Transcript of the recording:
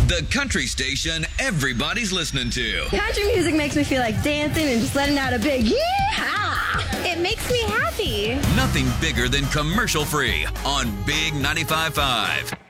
The country station everybody's listening to. Country music makes me feel like dancing and just letting out a big yee-haw. It makes me happy. Nothing bigger than commercial free on Big 95.5.